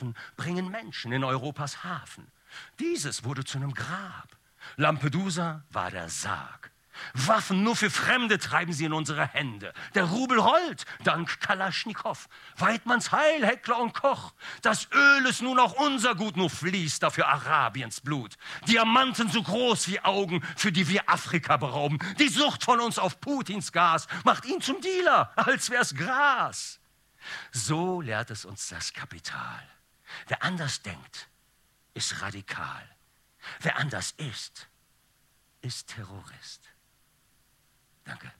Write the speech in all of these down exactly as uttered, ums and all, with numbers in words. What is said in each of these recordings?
Schiffen bringen Menschen in Europas Hafen. Dieses wurde zu einem Grab. Lampedusa war der Sarg. Waffen nur für Fremde treiben sie in unsere Hände. Der Rubel rollt, dank Kalaschnikow. Weidmanns Heil, Heckler und Koch. Das Öl ist nun auch unser Gut, nur fließt dafür Arabiens Blut. Diamanten so groß wie Augen, für die wir Afrika berauben. Die Sucht von uns auf Putins Gas macht ihn zum Dealer, als wär's Gras. So lehrt es uns das Kapital. Wer anders denkt, ist radikal. Wer anders ist, ist Terrorist. Danke.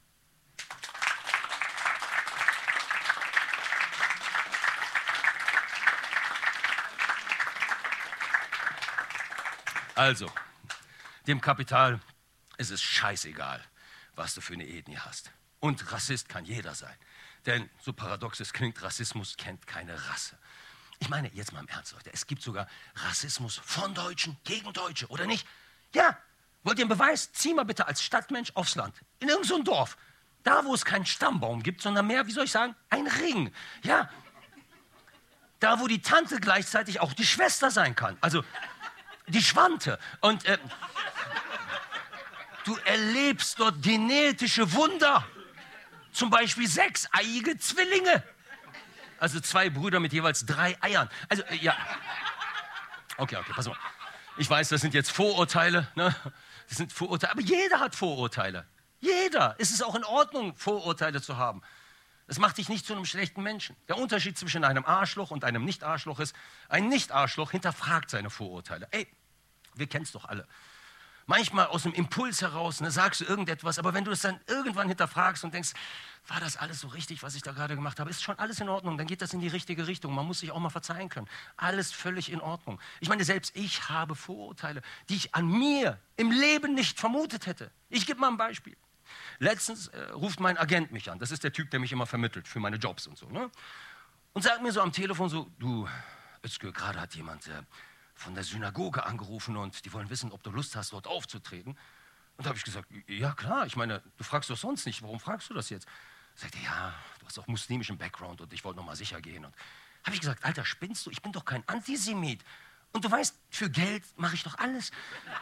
Also, dem Kapital ist es scheißegal, was du für eine Ethnie hast. Und Rassist kann jeder sein. Denn, so paradox es klingt, Rassismus kennt keine Rasse. Ich meine, jetzt mal im Ernst, Leute, es gibt sogar Rassismus von Deutschen gegen Deutsche, oder nicht? Ja, wollt ihr einen Beweis? Zieh mal bitte als Stadtmensch aufs Land, in irgend so ein Dorf. Da, wo es keinen Stammbaum gibt, sondern mehr, wie soll ich sagen, ein Ring. Ja, da, wo die Tante gleichzeitig auch die Schwester sein kann. Also, die Schwante. Und äh, du erlebst dort genetische Wunder. Zum Beispiel sechseiige Zwillinge. Also zwei Brüder mit jeweils drei Eiern. Also, äh, ja. Okay, okay, pass mal. Ich weiß, das sind jetzt Vorurteile, ne? Das sind Vorurteile, aber jeder hat Vorurteile. Jeder. Es ist auch in Ordnung, Vorurteile zu haben. Das macht dich nicht zu einem schlechten Menschen. Der Unterschied zwischen einem Arschloch und einem Nicht-Arschloch ist, ein Nicht-Arschloch hinterfragt seine Vorurteile. Ey, wir kennen es doch alle. Manchmal aus einem Impuls heraus, ne, sagst du irgendetwas, aber wenn du es dann irgendwann hinterfragst und denkst, war das alles so richtig, was ich da gerade gemacht habe, ist schon alles in Ordnung, dann geht das in die richtige Richtung. Man muss sich auch mal verzeihen können. Alles völlig in Ordnung. Ich meine, selbst ich habe Vorurteile, die ich an mir im Leben nicht vermutet hätte. Ich gebe mal ein Beispiel. Letztens äh, ruft mein Agent mich an. Das ist der Typ, der mich immer vermittelt für meine Jobs und so. Ne? Und sagt mir so am Telefon so, du, Özgür, gerade hat jemand äh, von der Synagoge angerufen und die wollen wissen, ob du Lust hast, dort aufzutreten. Und da habe ich gesagt, ja klar, ich meine, du fragst doch sonst nicht, warum fragst du das jetzt? Sagt er, ja, du hast auch muslimischen Background und ich wollte noch mal sicher gehen. Und habe ich gesagt, Alter, spinnst du? Ich bin doch kein Antisemit. Und du weißt, für Geld mache ich doch alles.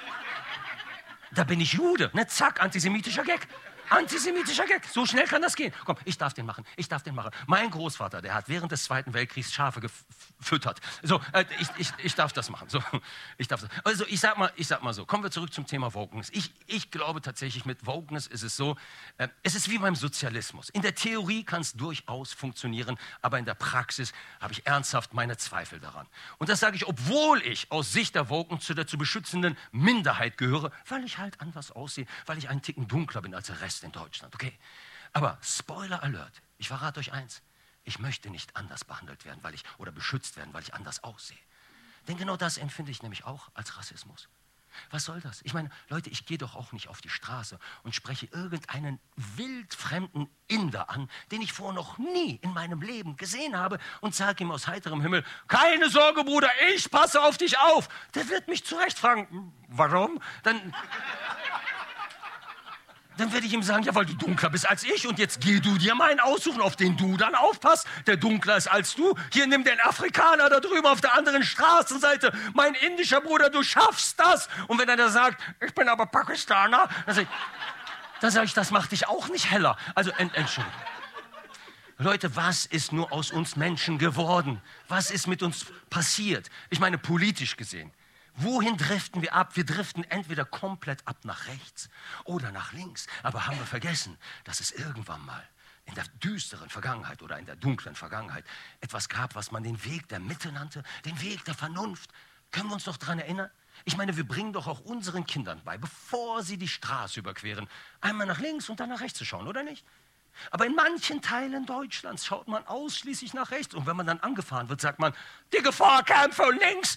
Da bin ich Jude, ne? Zack, antisemitischer Gag. Antisemitischer Gag, so schnell kann das gehen. Komm, ich darf den machen, ich darf den machen. Mein Großvater, der hat während des Zweiten Weltkriegs Schafe gefüttert. So, äh, ich, ich, ich darf das machen. So, ich darf das. Also ich sag mal, ich sag mal so, kommen wir zurück zum Thema Wokeness. Ich, ich glaube tatsächlich, mit Wokeness ist es so, äh, es ist wie beim Sozialismus. In der Theorie kann es durchaus funktionieren, aber in der Praxis habe ich ernsthaft meine Zweifel daran. Und das sage ich, obwohl ich aus Sicht der Woken zu der zu beschützenden Minderheit gehöre, weil ich halt anders aussehe, weil ich einen Ticken dunkler bin als der Rest in Deutschland, okay? Aber Spoiler Alert, ich verrate euch eins, ich möchte nicht anders behandelt werden, weil ich, oder beschützt werden, weil ich anders aussehe. Denn genau das empfinde ich nämlich auch als Rassismus. Was soll das? Ich meine, Leute, ich gehe doch auch nicht auf die Straße und spreche irgendeinen wildfremden Inder an, den ich vorher noch nie in meinem Leben gesehen habe und sage ihm aus heiterem Himmel, keine Sorge, Bruder, ich passe auf dich auf. Der wird mich zurecht fragen, warum? Dann... Dann werde ich ihm sagen, ja, weil du dunkler bist als ich und jetzt geh du dir mal einen aussuchen, auf den du dann aufpasst, der dunkler ist als du. Hier, nimm den Afrikaner da drüben auf der anderen Straßenseite, mein indischer Bruder, du schaffst das. Und wenn er da sagt, ich bin aber Pakistaner, dann sage ich, dann sag ich, das macht dich auch nicht heller. Also, ent, Entschuldigung. Leute, was ist nur aus uns Menschen geworden? Was ist mit uns passiert? Ich meine, politisch gesehen. Wohin driften wir ab? Wir driften entweder komplett ab nach rechts oder nach links. Aber haben wir vergessen, dass es irgendwann mal in der düsteren Vergangenheit oder in der dunklen Vergangenheit etwas gab, was man den Weg der Mitte nannte, den Weg der Vernunft. Können wir uns doch daran erinnern? Ich meine, wir bringen doch auch unseren Kindern bei, bevor sie die Straße überqueren, einmal nach links und dann nach rechts zu schauen, oder nicht? Aber in manchen Teilen Deutschlands schaut man ausschließlich nach rechts. Und wenn man dann angefahren wird, sagt man, die Gefahr kam von links.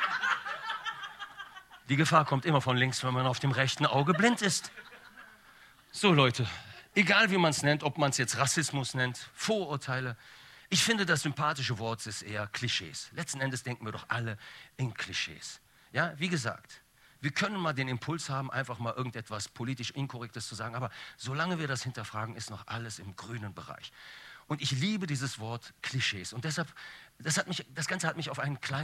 Die Gefahr kommt immer von links, wenn man auf dem rechten Auge blind ist. So, Leute, egal wie man es nennt, ob man es jetzt Rassismus nennt, Vorurteile, ich finde, das sympathische Wort ist eher Klischees. Letzten Endes denken wir doch alle in Klischees. Ja, wie gesagt, wir können mal den Impuls haben, einfach mal irgendetwas politisch Inkorrektes zu sagen, aber solange wir das hinterfragen, ist noch alles im grünen Bereich. Und ich liebe dieses Wort Klischees. Und deshalb, das, hat mich, das Ganze hat mich auf einen kleinen